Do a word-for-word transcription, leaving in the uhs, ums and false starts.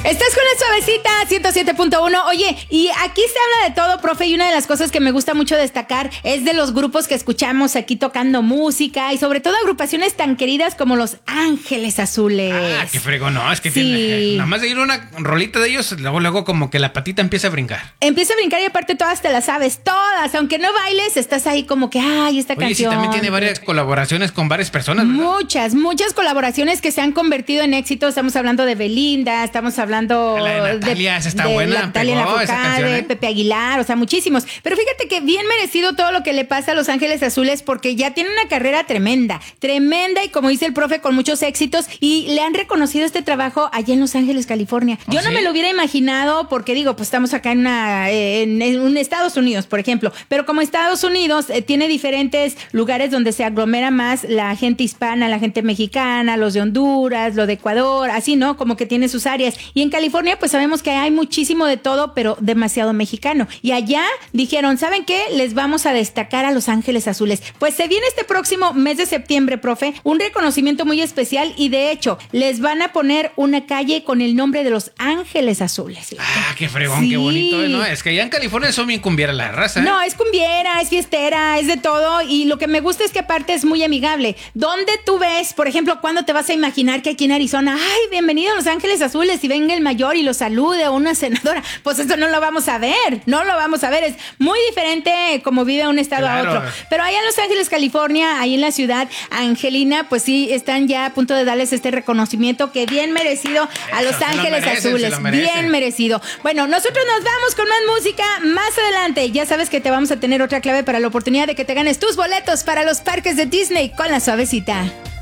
Estás con la Suavecita ciento siete punto uno. Oye, y aquí se habla de todo, profe, y una de las cosas que me gusta mucho destacar es de los grupos que escuchamos aquí tocando música y sobre todo agrupaciones tan queridas como Los Ángeles Azules. Ah, qué fregón, no, es que sí. tiene, nada más de ir una rolita de ellos, luego luego como que la patita empieza a brincar. Empieza a brincar y aparte todas te las sabes, todas, aunque no bailes, estás ahí como que, ay, esta Oye, canción. Sí, también tiene varias colaboraciones con varias personas, ¿verdad? Muchas, muchas colaboraciones que se han convertido en éxito. Estamos hablando de Belinda, estamos hablando la de Natalia, de, esa está de buena, Natalia pegó esa canción, de ¿eh? Pepe Aguilar, o sea, muchísimos. Pero fíjate que bien merecido todo lo que le pasa a Los Ángeles Azules porque ya tienen una carrera tremenda, tremenda y como dice el profe, con muchos éxitos y le han reconocido este trabajo allá en Los Ángeles, California. ¿Oh, Yo no sí? me lo hubiera imaginado porque digo, pues estamos acá en, una, en, en un Estados Unidos, por ejemplo, pero como Estados Unidos eh, tiene diferentes lugares donde se aglomera más la gente hispana, la gente mexicana, los de Honduras, lo de Ecuador, así, ¿no? Como que tiene sus áreas. Y en California, pues sabemos que hay muchísimo de todo, pero demasiado mexicano. Y allá dijeron, ¿saben qué? Les vamos a destacar a Los Ángeles Azules. Pues se viene este próximo mes de septiembre, profe, un reconocimiento muy especial y de hecho, les van a poner una calle con el nombre de Los Ángeles Azules. Ah, qué fregón, Sí. qué bonito, ¿no? Es que allá en California son bien cumbiera la raza, ¿eh? No, es cumbiera, es fiestera, es de todo y lo que me gusta es que aparte es muy amigable. ¿Dónde tú ves, por ejemplo, cuándo te vas a imaginar que aquí en Arizona, ay, bienvenido a Los Ángeles Azules y venga el mayor y lo salude o una senadora? Pues eso no lo vamos a ver, no lo vamos a ver. Es muy diferente como vive un estado Claro. a otro. Pero allá en Los Ángeles, California, ahí en la ciudad, Angelina, pues sí, están ya a punto de darles este reconocimiento que bien merecido a Eso, Los se lo Ángeles merecen, se Azules. lo merecen. Bien merecido. Bueno, nosotros nos vamos con más música más adelante. Ya sabes que te vamos a tener otra clave para la oportunidad de que te ganes tus boletos para los parques de Disney con la Suavecita.